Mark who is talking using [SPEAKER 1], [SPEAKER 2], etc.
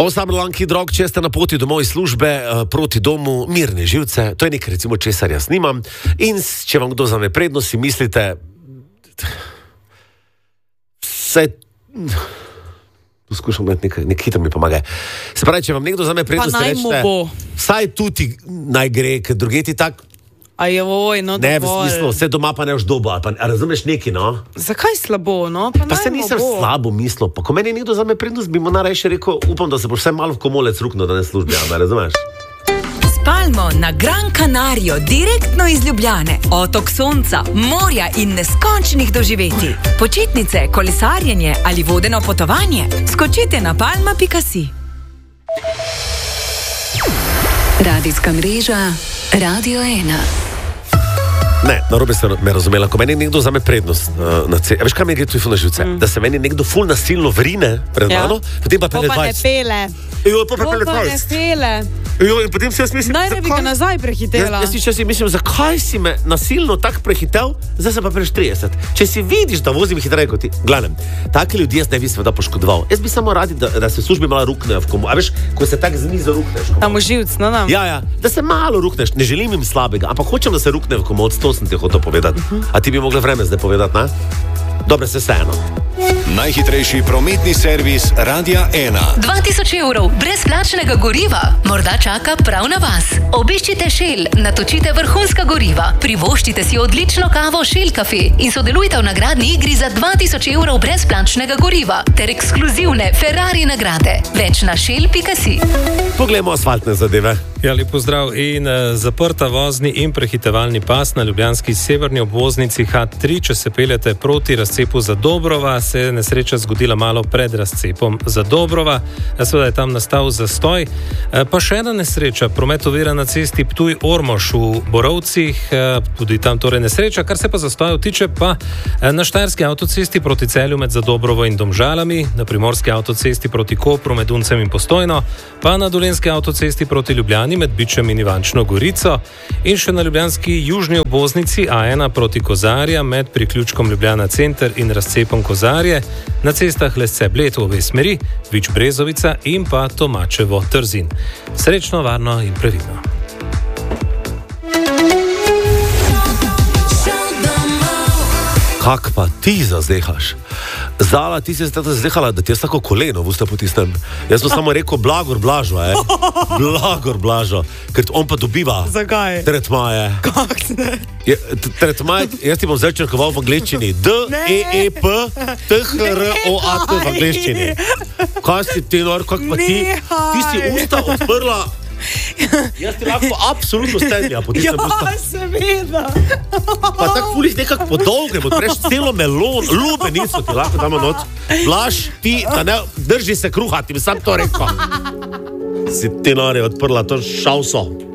[SPEAKER 1] Osam lanki drog, če ste na poti domov iz službe, proti domu, mirne živce, to je nekaj, recimo, česar jaz nimam. In če vam kdo zame prednost, si mislite, poskušam gledati nekaj hitro mi pomagaj. Se pravi, če vam nekdo zame prednost, rečete, saj tudi naj gre, ker druge ti tak.
[SPEAKER 2] Ajoj, no
[SPEAKER 1] ne, v smislu, vse doma pa ne už dobo, a razumeš neki, no?
[SPEAKER 2] Zakaj slabo, no?
[SPEAKER 1] Pa se nisem slabo mislil, pa ko meni nekdo zame prednost, bi mu najraje rekel, upam, da se boš vse malo v komolec ruknil, da ne službi, a razumeš?
[SPEAKER 3] Spalmo na Gran Canario, direktno iz Ljubljane. Otok sonca, morja in neskončnih doživetij. Počitnice, kolesarjenje ali vodeno potovanje. Skočite na palma.si.
[SPEAKER 4] Radijska mreža Radio 1.
[SPEAKER 1] Ne, narobe ste me razumela, ko meni nekdo vzame prednost na cesti. Veš, kaj mi gre tu na živce? Da se meni nekdo ful nasilno vrine pred mano, potem pa pele 20.
[SPEAKER 2] Pa ne pele.
[SPEAKER 1] In potem si jaz mislim,
[SPEAKER 2] najprej bi ga nazaj prehitela.
[SPEAKER 1] Jaz si mislim, zakaj si me nasilno tak prehitel, zdaj sem pa preš 30. Če si vidiš, da vozim hitreje kot ti, glavnem, taki ljudi jaz ne bi seveda poškodoval. Jaz bi samo radi, da se službi malo ruknejo v komu. A veš, ko se tak znizo rukneš.
[SPEAKER 2] Tam v živc, no nam.
[SPEAKER 1] Ja, da se malo rukneš, ne želim jim slabega, ampak hočem, da se rukne v komu, to sem ti hotel povedati. A ti bi mogla vreme zdaj povedati, ne? Dobre, se vseeno.
[SPEAKER 5] Najhitrejši prometni servis Radia 1.
[SPEAKER 4] 2000 evrov brezplačnega goriva morda čaka prav na vas. Obiščite Shell, natočite vrhunska goriva, privoščite si odlično kavo Shell Cafe in sodelujte v nagradni igri za 2000 evrov brezplačnega goriva ter ekskluzivne Ferrari nagrade. Več na shell.si.
[SPEAKER 1] Poglejmo asfaltne zadeve.
[SPEAKER 6] Ja, lep pozdrav. In zaprta vozni in prehitevalni pas na ljubljanski severni obvoznici H3, če se peljete proti razcepu Zadobrova, se je nesreča zgodila malo pred razcepom Zadobrova. Seveda je tam nastal zastoj. Pa še ena nesreča, promet ovira na cesti Ptuj-Ormož v Borovcih, tudi tam torej nesreča. Kar se pa zastojev tiče, pa na štajerski avtocesti proti Celju med Zadobrovo in Domžalami, na primorski avtocesti proti Kopru med Uncem in Postojno, pa na dolenjski avtocesti proti Ljubljani med Bičem in Ivančno Gorico in še na ljubljanski južni obvoznici A1 proti Kozarja med priključkom Ljubljana Center in razcepom Kozarje, na cestah Lesce-Bled v obe smeri, Vič-Brezovica in pa Tomačevo-Trzin. Srečno, varno in previdno.
[SPEAKER 1] Kak pa ti zazdehaš? Zala, ti si se tako zazdehala, da ti jaz tako koleno v usta potisnem. Jaz sem samo rekel blagor Blažo, Blagor Blažo, ker on pa dobiva.
[SPEAKER 2] Zakaj?
[SPEAKER 1] Tretmaje.
[SPEAKER 2] Kak ne?
[SPEAKER 1] Tretmaje, jaz ti bom zdaj črkoval v angleščini. D-E-E-P T-H-R-O-A-T v angleščini. Kaj si ti, nor, kak pa ti? Ti si usta odprla. Jaz ti lahko absolutno stenja potisnem usta.
[SPEAKER 2] Ja, seveda.
[SPEAKER 1] Pa tak fulih nekak po dolgem, odpreš celo melon, lubenico ti lahko damo noč. Blaž, ti, da ne drži se kruha, ti bi sam to rekel. Si ti nori odprla to šavso.